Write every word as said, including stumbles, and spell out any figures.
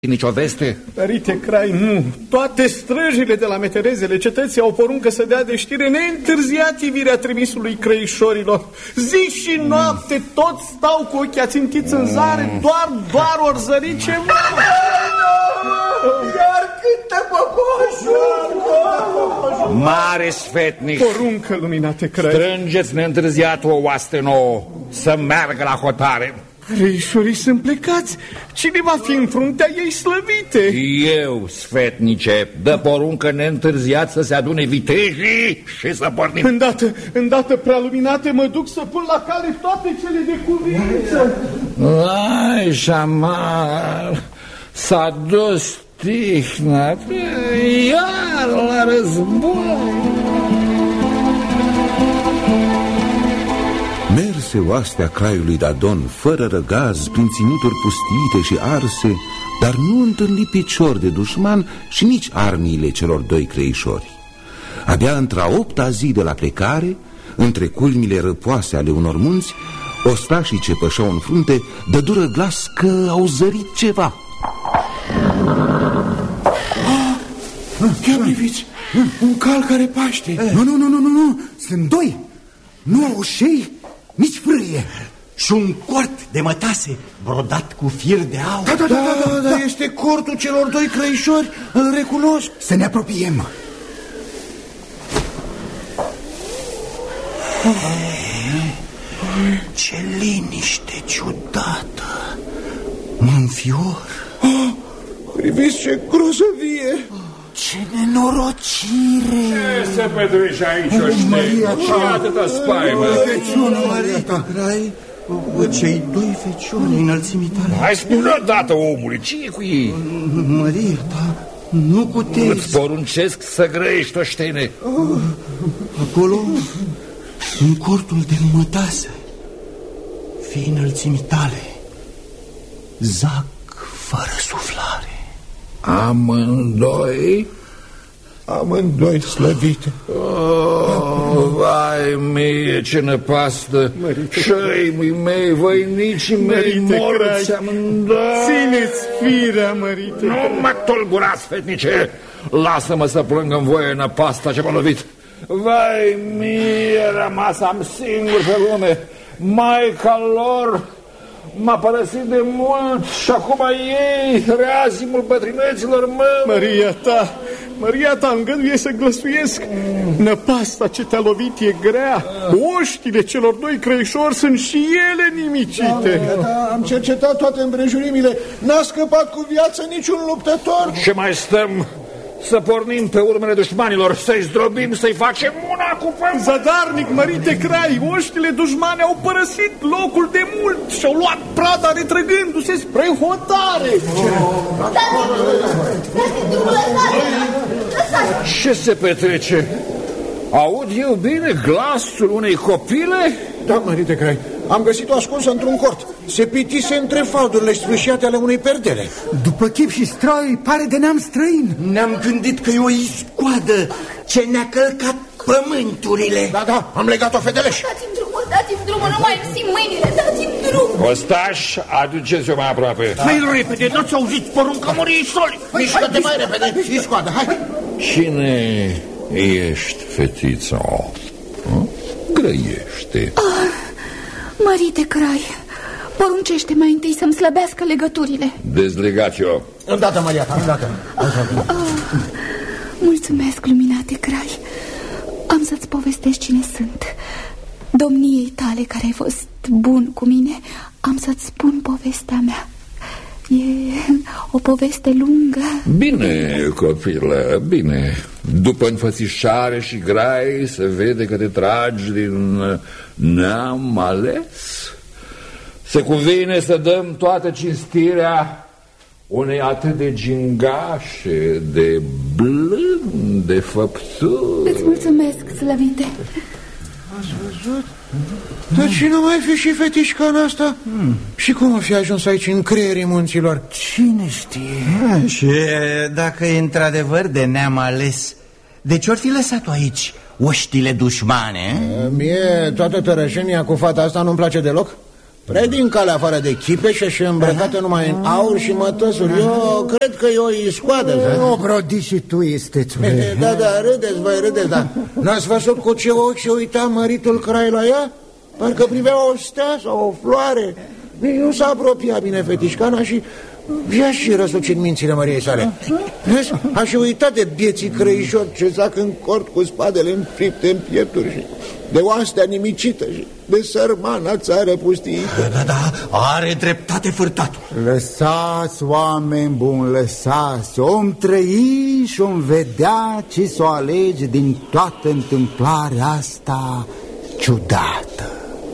nicio veste? Părinte Crai, nu. Toate străjile de la meterezele cetății au poruncă să dea de știre neîntârziat ivirea trimisului crăișorilor. Zi și noapte toți stau cu ochii ațintiți în zare, doar, doar ori zări ceva. Iar cântă cocoșul! Mare sfetnic! Poruncă, luminate Crai. Strângeți neîntârziat o oaste nouă să meargă la hotare. Crăișorii sunt plecați. Cine va fi în fruntea ei slăvite? Eu, sfetnice, dă poruncă neîntârziat să se adune vitejii și să pornim. Îndată, îndată, prealuminate, mă duc să pun la cale toate cele de cuvință. Ai, șamar, s-a dus tihna, iar la război. Merse oastea Craiului Dadon fără răgaz prin ținuturi pustiite și arse, dar nu întâlni picior de dușman și nici armiile celor doi creișori. Abia într-a opta zi de la plecare, între culmile răpoase ale unor munți, ostașii ce pășeau în frunte dădură glas că au zărit ceva. Ia priviți, un cal care paște. Nu, nu, nu, nu, nu, nu, sunt doi. Nu au șei, nici frâie. Și un cort de mătase brodat cu fir de aur. Da, da, da, da, da, da, da. Este cortul celor doi crăișori, îl recunosc. Să ne apropiem. Ce liniște ciudată. Mă înfior. Priviți ce grozăvie. Ce nenorocire! Ce se petrece aici, oșteni? Ce atâta spaimă? Feciună, Marita Crai, cei doi feciuni înălțimii tale. Hai, spune odată, omule, ce e cu ei? Maria ta, nu puteți. Îți poruncesc să grăiești, oștene. Acolo, în cortul de mătase, fii înălțimii tale, zac fără suflare. Amândoi? Amândoi slăvite. Oh, vai mie, ce năpastă! Șăimii mei, voinicii mei, morți amândoi! Țineți firea, mărite! Nu mă tulburați, fetnice! Lasă-mă să plâng în voie năpasta ce m-a lovit! Vai mie, rămas am singur pe lume! Maica lor m-a părăsit de mult și acum ei, reazimul bătrâneților mă... Maria ta, Maria ta, îngăduie să glăsuiesc. Năpasta ce te-a lovit e grea. Oștile celor doi crăișori sunt și ele nimicite. Da, da, am cercetat toate împrejurimile. N-a scăpat cu viață niciun luptător. Ce mai stăm? Să pornim pe urmele dușmanilor, să-i zdrobim, să-i facem una cu pământ. Zadarnic, mărite Crai, oștile dușmane au părăsit locul de mult și au luat prada retrăgându-se spre hotare. Ce se petrece? Aud eu bine glasul unei copile? Da, mărite Crai, am găsit-o ascunsă într-un cort. Se pitise între faldurile sfâșiate ale unei perdele. După chip și stroi, pare de neam străin. Ne-am gândit că e o iscoadă ce ne-a călcat pământurile. Da, da, am legat-o fedeleș. Dați-mi drumul, dați-mi drumul, nu mai simt mâinile, dați-mi drumul. Ostaș, aduceți-o mai aproape. Hai repede, n-ați auzit porunca Moriei Soli. Mișcă-te mai repede, iscoadă, hai. Cine ești, fetiță? Grăiește. Ah, mărite Crai, poruncește mai întâi să-mi slăbească legăturile. Dezlegați-o. Îndată, Maria ta, îndată. Oh, mulțumesc, luminate Crai. Am să-ți povestesc cine sunt. Domniei tale care ai fost bun cu mine, am să-ți spun povestea mea. E o poveste lungă. Bine, copilă, bine. După înfățișare și grai se vede că te tragi din neam ales. Se cuvine să dăm toată cinstirea unei atât de gingașe, de blânde făpturi. Îți mulțumesc, slăvite. Ați văzut? Dar cine mai fi și fetișca în asta? Hmm. Și cum a fi ajuns aici în creierii munților? Cine știe? A, și dacă e într-adevăr de neam ales, de ce-or fi lăsat-o aici oștile dușmane? A, mie toată tărășenia cu fata asta nu-mi place deloc. Prea din cale afară de chipeșă și îmbrăcată numai în aur și mătăsuri. Eu cred că e o iscoadă. O, brodi și tu, istețule. Da, da, râdeți, voi râdeți, dar n-ați văzut cu ce ochi se uita măritul Crai la ea? Parcă privea o stea sau o floare. Nu s-a apropiat bine fetișcana și i-a și răsucit mințile Măriei sale. Vezi? A și uitat de bieții crăișori ce zac în cort cu spadele înfripte în piepturi și de oastea nimicită și de sărmana țară pustiită. Da, da, are dreptate fârtatul. Lăsați, oameni buni, lăsați. Om trăi și om vedea ce s-o alege din toată întâmplarea asta ciudată.